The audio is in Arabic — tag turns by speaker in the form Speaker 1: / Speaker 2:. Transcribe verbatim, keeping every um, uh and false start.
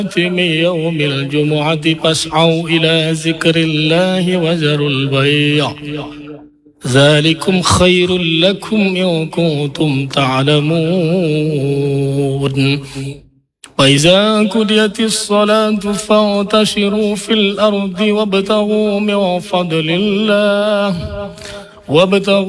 Speaker 1: من يوم الجمعة فاسعوا إلى ذكر الله وذروا البيع ذلكم خير لكم إن كنتم تعلمون وإذا قضيت الصلاة فانتشروا في الأرض وابتغوا من فضل الله وابتغوا